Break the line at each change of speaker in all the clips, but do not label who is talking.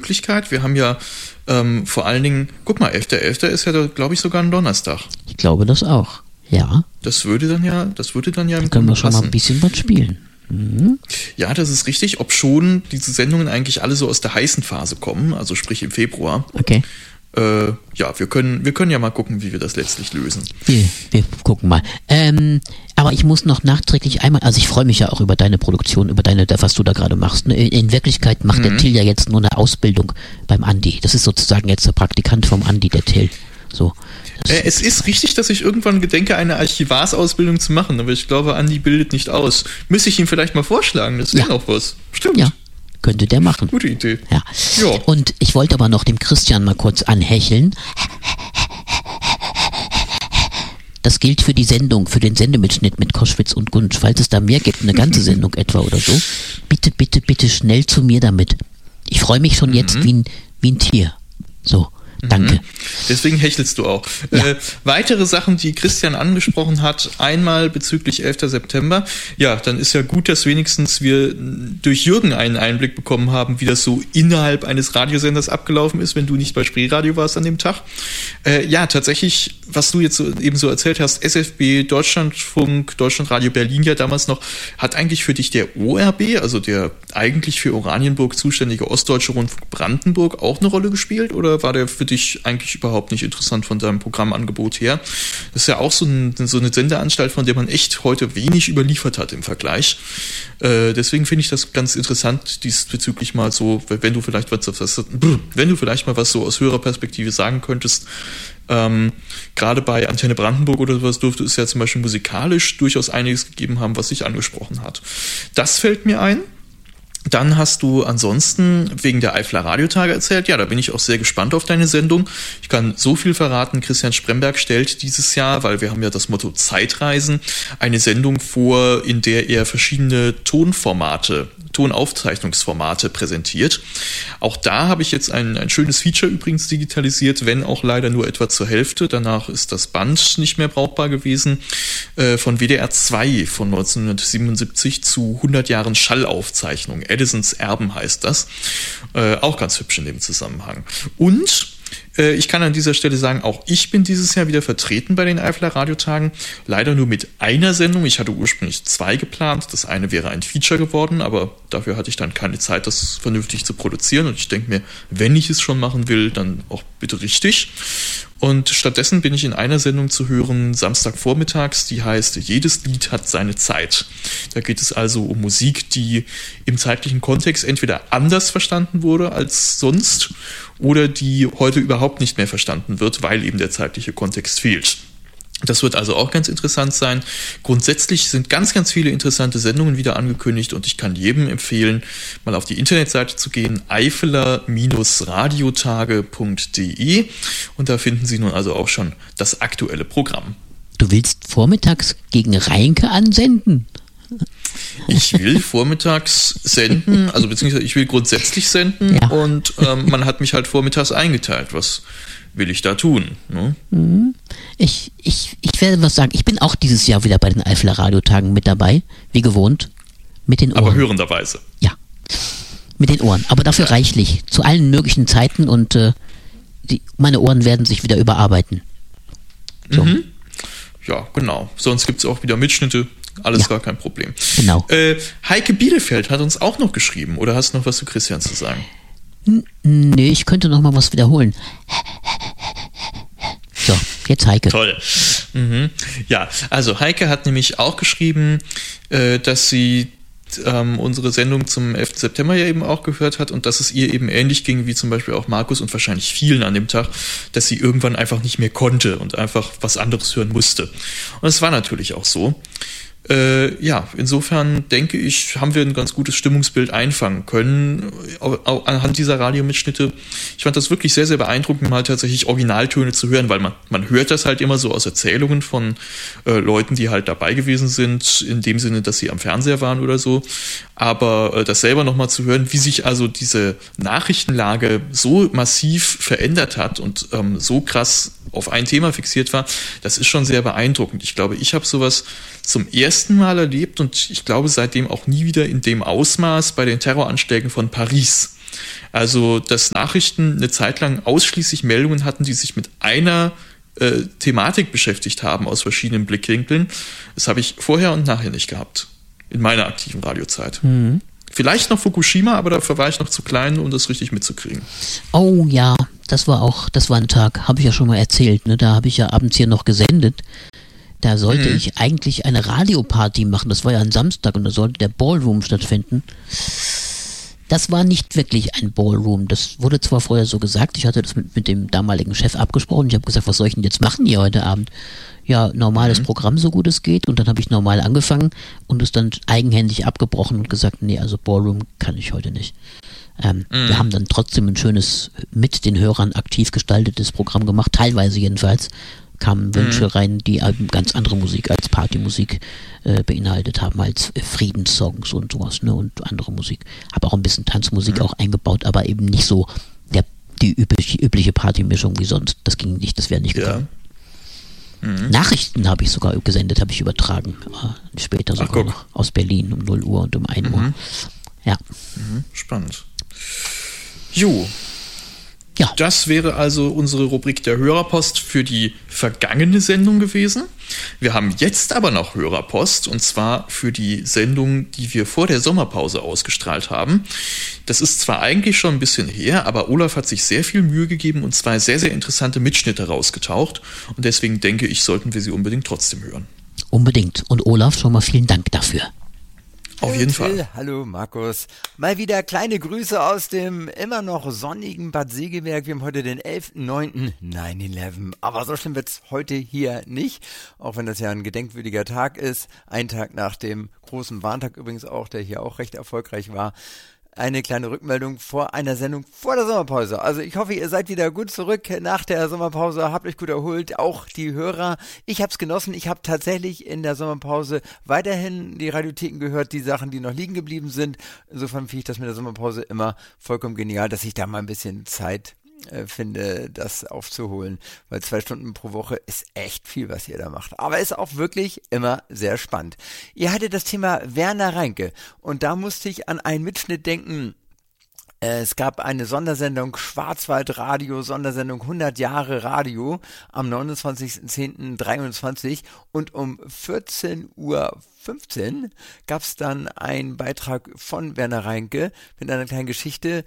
Möglichkeit. Wir haben ja vor allen Dingen, guck mal, 11.11. ist ja, glaube ich, sogar ein Donnerstag.
Ich glaube das auch, ja.
Das würde dann ja im
Grunde können wir schon mal ein bisschen was spielen. Mhm.
Ja, das ist richtig, obschon diese Sendungen eigentlich alle so aus der heißen Phase kommen, also sprich im Februar.
Okay.
Ja, wir können ja mal gucken, wie wir das letztlich lösen.
Wir gucken mal. Aber ich muss noch nachträglich einmal, also ich freue mich ja auch über deine Produktion, über was du da gerade machst. In Wirklichkeit macht der Till ja jetzt nur eine Ausbildung beim Andi. Das ist sozusagen jetzt der Praktikant vom Andi, der Till. So.
Es ist richtig, dass ich irgendwann gedenke, eine Archivarsausbildung zu machen, aber ich glaube, Andi bildet nicht aus. Müsste ich ihm vielleicht mal vorschlagen, das wäre noch was. Stimmt.
Ja. Könnte der machen.
Gute Idee.
Ja. Und ich wollte aber noch dem Christian mal kurz anhecheln. Das gilt für die Sendung, für den Sendemitschnitt mit Koschwitz und Gunsch. Falls es da mehr gibt, eine ganze Sendung etwa oder so, bitte, bitte, bitte schnell zu mir damit. Ich freue mich schon jetzt wie ein Tier. So. Danke.
Deswegen hechelst du auch. Ja. Weitere Sachen, die Christian angesprochen hat, einmal bezüglich 11. September. Ja, dann ist ja gut, dass wenigstens wir durch Jürgen einen Einblick bekommen haben, wie das so innerhalb eines Radiosenders abgelaufen ist, wenn du nicht bei Spreeradio warst an dem Tag. Ja, tatsächlich, was du jetzt eben so erzählt hast, SFB, Deutschlandfunk, Deutschlandradio Berlin ja damals noch, hat eigentlich für dich der ORB, also der eigentlich für Oranienburg zuständige Ostdeutsche Rundfunk Brandenburg, auch eine Rolle gespielt? Oder war der für dich eigentlich überhaupt nicht interessant von deinem Programmangebot her? Das ist ja auch so eine Sendeanstalt, von der man echt heute wenig überliefert hat im Vergleich. Deswegen finde ich das ganz interessant, diesbezüglich mal so, wenn du vielleicht mal was so aus höherer Perspektive sagen könntest. Gerade bei Antenne Brandenburg oder sowas dürfte es ja zum Beispiel musikalisch durchaus einiges gegeben haben, was sich angesprochen hat. Das fällt mir ein. Dann hast du ansonsten wegen der Eifler Radiotage erzählt. Ja, da bin ich auch sehr gespannt auf deine Sendung. Ich kann so viel verraten. Christian Spremberg stellt dieses Jahr, weil wir haben ja das Motto Zeitreisen, eine Sendung vor, in der er verschiedene Tonaufzeichnungsformate präsentiert. Auch da habe ich jetzt ein schönes Feature übrigens digitalisiert, wenn auch leider nur etwa zur Hälfte. Danach ist das Band nicht mehr brauchbar gewesen. Von WDR 2 von 1977 zu 100 Jahren Schallaufzeichnung. Edisons Erben heißt das. Auch ganz hübsch in dem Zusammenhang. Und ich kann an dieser Stelle sagen, auch ich bin dieses Jahr wieder vertreten bei den Eifler Radiotagen. Leider nur mit einer Sendung. Ich hatte ursprünglich 2 geplant. Das eine wäre ein Feature geworden, aber dafür hatte ich dann keine Zeit, das vernünftig zu produzieren. Und ich denke mir, wenn ich es schon machen will, dann auch bitte richtig. Und stattdessen bin ich in einer Sendung zu hören, Samstagvormittags, die heißt Jedes Lied hat seine Zeit. Da geht es also um Musik, die im zeitlichen Kontext entweder anders verstanden wurde als sonst oder die heute überhaupt nicht mehr verstanden wird, weil eben der zeitliche Kontext fehlt. Das wird also auch ganz interessant sein. Grundsätzlich sind ganz, ganz viele interessante Sendungen wieder angekündigt und ich kann jedem empfehlen, mal auf die Internetseite zu gehen, eifler-radiotage.de, und da finden Sie nun also auch schon das aktuelle Programm.
Du willst vormittags gegen Reinke ansenden?
Ich will vormittags senden, also beziehungsweise ich will grundsätzlich senden, ja. Und man hat mich halt vormittags eingeteilt. Was will ich da tun? Ne?
Ich werde was sagen. Ich bin auch dieses Jahr wieder bei den Eifler Radiotagen mit dabei, wie gewohnt, mit den Ohren.
Aber hörenderweise.
Ja, mit den Ohren, aber dafür reichlich, zu allen möglichen Zeiten, und meine Ohren werden sich wieder überarbeiten. So.
Ja, genau. Sonst gibt es auch wieder Mitschnitte. Alles gar kein Problem.
Genau.
Heike Bielefeld hat uns auch noch geschrieben. Oder hast du noch was zu Christian zu sagen?
Nee, ich könnte noch mal was wiederholen. So, jetzt Heike.
Toll. Ja, also Heike hat nämlich auch geschrieben, dass sie unsere Sendung zum 11. September ja eben auch gehört hat und dass es ihr eben ähnlich ging wie zum Beispiel auch Markus und wahrscheinlich vielen an dem Tag, dass sie irgendwann einfach nicht mehr konnte und einfach was anderes hören musste. Und es war natürlich auch so. Ja, insofern denke ich, haben wir ein ganz gutes Stimmungsbild einfangen können anhand dieser Radiomitschnitte. Ich fand das wirklich sehr, sehr beeindruckend, mal tatsächlich Originaltöne zu hören, weil man hört das halt immer so aus Erzählungen von Leuten, die halt dabei gewesen sind, in dem Sinne, dass sie am Fernseher waren oder so. Aber das selber nochmal zu hören, wie sich also diese Nachrichtenlage so massiv verändert hat und so krass auf ein Thema fixiert war, das ist schon sehr beeindruckend. Ich glaube, ich habe sowas zum ersten Mal erlebt und ich glaube seitdem auch nie wieder in dem Ausmaß bei den Terroranschlägen von Paris. Also, dass Nachrichten eine Zeit lang ausschließlich Meldungen hatten, die sich mit einer Thematik beschäftigt haben aus verschiedenen Blickwinkeln, das habe ich vorher und nachher nicht gehabt. In meiner aktiven Radiozeit. Vielleicht noch Fukushima, aber dafür war ich noch zu klein, um das richtig mitzukriegen.
Oh ja, das war ein Tag, habe ich ja schon mal erzählt, ne? Da habe ich ja abends hier noch gesendet. Da sollte ich eigentlich eine Radioparty machen, das war ja ein Samstag und da sollte der Ballroom stattfinden. Das war nicht wirklich ein Ballroom, das wurde zwar vorher so gesagt, ich hatte das mit dem damaligen Chef abgesprochen, ich habe gesagt, was soll ich denn jetzt machen hier heute Abend? Ja, normales Programm, so gut es geht, und dann habe ich normal angefangen und es dann eigenhändig abgebrochen und gesagt, nee, also Ballroom kann ich heute nicht. Wir haben dann trotzdem ein schönes, mit den Hörern aktiv gestaltetes Programm gemacht, teilweise jedenfalls, kamen Wünsche rein, die ganz andere Musik als Partymusik beinhaltet haben, als Friedenssongs und sowas, ne, und andere Musik. Habe auch ein bisschen Tanzmusik auch eingebaut, aber eben nicht so die übliche Partymischung wie sonst. Das ging nicht, das wäre nicht gegangen. Nachrichten habe ich sogar gesendet, habe ich übertragen. Später sogar noch aus Berlin um 0 Uhr und um 1 Uhr. Ja.
Spannend. Jo.
Ja.
Das wäre also unsere Rubrik der Hörerpost für die vergangene Sendung gewesen. Wir haben jetzt aber noch Hörerpost, und zwar für die Sendung, die wir vor der Sommerpause ausgestrahlt haben. Das ist zwar eigentlich schon ein bisschen her, aber Olaf hat sich sehr viel Mühe gegeben und 2 sehr, sehr interessante Mitschnitte rausgetaucht. Und deswegen denke ich, sollten wir sie unbedingt trotzdem hören.
Unbedingt. Und Olaf, schon mal vielen Dank dafür.
Auf jeden Fall.
Hallo Markus. Mal wieder kleine Grüße aus dem immer noch sonnigen Bad Segeberg. Wir haben heute den 11.09. 9/11. Aber so schlimm wird's heute hier nicht. Auch wenn das ja ein gedenkwürdiger Tag ist. Ein Tag nach dem großen Warntag übrigens auch, der hier auch recht erfolgreich war. Eine kleine Rückmeldung vor einer Sendung vor der Sommerpause. Also ich hoffe, ihr seid wieder gut zurück nach der Sommerpause, habt euch gut erholt, auch die Hörer. Ich habe es genossen, ich habe tatsächlich in der Sommerpause weiterhin die Radiotheken gehört, die Sachen, die noch liegen geblieben sind. Insofern finde ich das mit der Sommerpause immer vollkommen genial, dass ich da mal ein bisschen Zeit finde, das aufzuholen, weil 2 Stunden pro Woche ist echt viel, was ihr da macht. Aber ist auch wirklich immer sehr spannend. Ihr hattet das Thema Werner Reinke und da musste ich an einen Mitschnitt denken. Es gab eine Sondersendung Schwarzwaldradio, Sondersendung 100 Jahre Radio am 29.10.23 und um 14:15 Uhr gab es dann einen Beitrag von Werner Reinke mit einer kleinen Geschichte.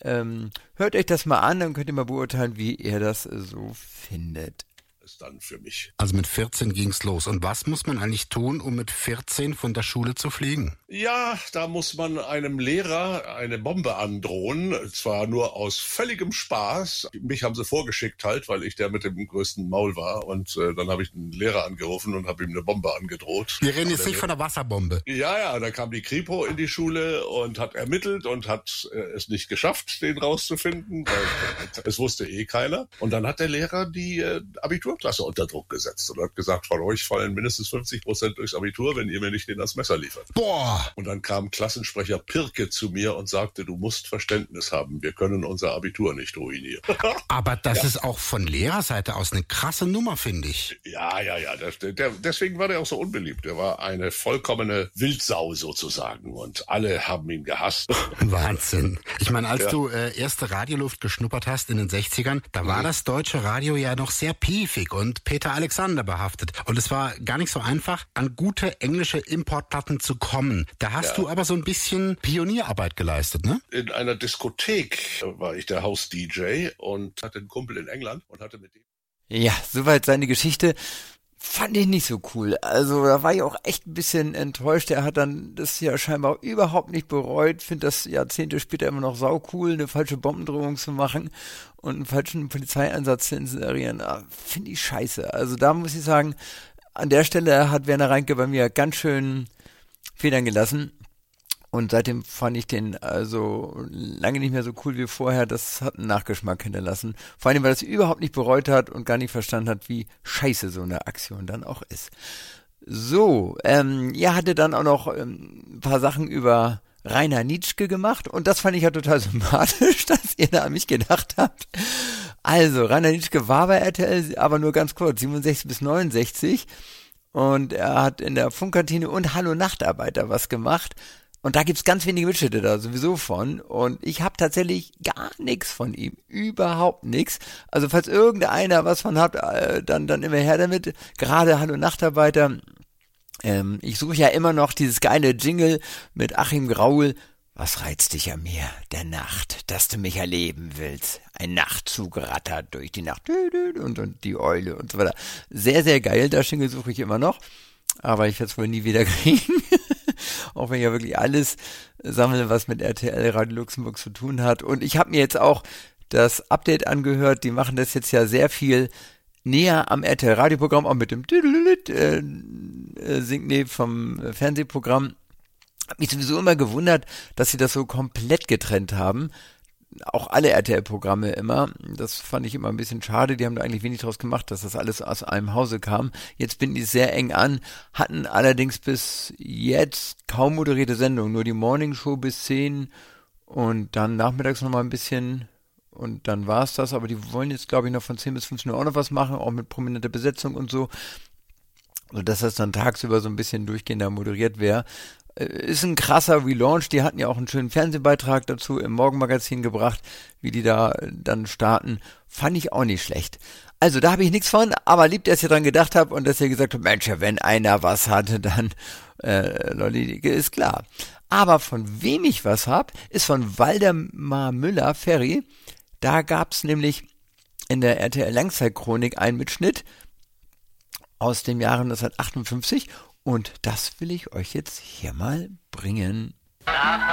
Hört euch das mal an, dann könnt ihr mal beurteilen, wie ihr das so findet.
Ist dann für mich.
Also mit 14 ging's los. Und was muss man eigentlich tun, um mit 14 von der Schule zu fliegen?
Ja, da muss man einem Lehrer eine Bombe androhen, zwar nur aus völligem Spaß. Mich haben sie vorgeschickt halt, weil ich der mit dem größten Maul war. Und dann habe ich einen Lehrer angerufen und habe ihm eine Bombe angedroht.
Wir reden jetzt nicht von der Wasserbombe.
Ja, da kam die Kripo in die Schule und hat ermittelt und hat es nicht geschafft, den rauszufinden, weil es wusste eh keiner. Und dann hat der Lehrer die Abiturklasse unter Druck gesetzt und hat gesagt, von euch fallen mindestens 50% durchs Abitur, wenn ihr mir nicht das Messer liefert.
Boah!
Und dann kam Klassensprecher Pirke zu mir und sagte, du musst Verständnis haben, wir können unser Abitur nicht ruinieren.
Aber das ist auch von Lehrerseite aus eine krasse Nummer, finde ich.
Ja. Deswegen war der auch so unbeliebt. Der war eine vollkommene Wildsau sozusagen und alle haben ihn gehasst.
Wahnsinn. Ich meine, als du erste Radioluft geschnuppert hast in den 60ern, da war das deutsche Radio ja noch sehr piefig und Peter Alexander behaftet. Und es war gar nicht so einfach, an gute englische Importplatten zu kommen. Da hast du aber so ein bisschen Pionierarbeit geleistet, ne?
In einer Diskothek war ich der Haus-DJ und hatte einen Kumpel in England und hatte mit dem...
Ja, soweit seine Geschichte. Fand ich nicht so cool. Also da war ich auch echt ein bisschen enttäuscht. Er hat dann das ja scheinbar überhaupt nicht bereut. Finde das Jahrzehnte später immer noch saucool, eine falsche Bombendrohung zu machen und einen falschen Polizeieinsatz zu inserieren. Finde ich scheiße. Also da muss ich sagen, an der Stelle hat Werner Reinke bei mir ganz schön Federn gelassen. Und seitdem fand ich den also lange nicht mehr so cool wie vorher. Das hat einen Nachgeschmack hinterlassen. Vor allem, weil er es überhaupt nicht bereut hat und gar nicht verstanden hat, wie scheiße so eine Aktion dann auch ist. So, ihr hatte dann auch noch ein paar Sachen über Rainer Nitschke gemacht. Und das fand ich ja total sympathisch, dass ihr da an mich gedacht habt. Also, Rainer Nitschke war bei RTL, aber nur ganz kurz, 67 bis 69. Und er hat in der Funkkantine und Hallo Nachtarbeiter was gemacht. Und da gibt's ganz wenige Mitschnitte da sowieso von. Und ich habe tatsächlich gar nichts von ihm. Überhaupt nichts. Also falls irgendeiner was von hat, dann immer her damit. Gerade Hallo Nachtarbeiter. Ich suche ja immer noch dieses geile Jingle mit Achim Graul. Was reizt dich an mir? Der Nacht, dass du mich erleben willst. Ein Nachtzug rattert durch die Nacht. Und die Eule und so weiter. Sehr, sehr geil. Das Jingle suche ich immer noch. Aber ich werde es wohl nie wieder kriegen. Auch wenn ich ja wirklich alles sammle, was mit RTL Radio Luxemburg zu tun hat. Und ich habe mir jetzt auch das Update angehört. Die machen das jetzt ja sehr viel näher am RTL Radioprogramm, auch mit dem Signet vom Fernsehprogramm. Hab mich sowieso immer gewundert, dass sie das so komplett getrennt haben. Auch alle RTL-Programme immer. Das fand ich immer ein bisschen schade. Die haben da eigentlich wenig draus gemacht, dass das alles aus einem Hause kam. Jetzt binden die sehr eng an, hatten allerdings bis jetzt kaum moderierte Sendungen. Nur die Morningshow bis 10 und dann nachmittags nochmal ein bisschen und dann war's das. Aber die wollen jetzt, glaube ich, noch von 10 bis 15 Uhr auch noch was machen, auch mit prominenter Besetzung und so. Sodass das dann tagsüber so ein bisschen durchgehender moderiert wäre. Ist ein krasser Relaunch, die hatten ja auch einen schönen Fernsehbeitrag dazu im Morgenmagazin gebracht, wie die da dann starten, fand ich auch nicht schlecht. Also da habe ich nichts von, aber lieb, dass ihr dran gedacht habt und dass ihr gesagt habt, Mensch, wenn einer was hatte, dann Lolli, ist klar. Aber von wem ich was hab, ist von Waldemar Müller, Ferry. Da gab's nämlich in der RTL Langzeitchronik einen Mitschnitt aus dem Jahre 1958 und das will ich euch jetzt hier mal bringen.